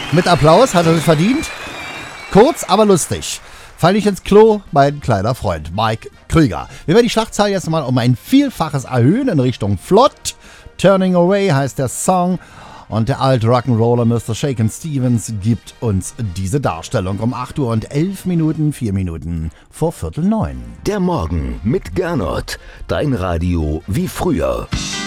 Mit Applaus, hat er sich verdient. Kurz, aber lustig. Fall ich ins Klo, mein kleiner Freund Mike Krüger. Wir werden die Schlachtzahl jetzt mal um ein Vielfaches erhöhen in Richtung Flott. Turning Away heißt der Song. Und der alte Rock'n'Roller Mr. Shakin' Stevens gibt uns diese Darstellung um 8 Uhr und 11 Minuten, 4 Minuten vor 8:45. Der Morgen mit Gernot. Dein Radio wie früher.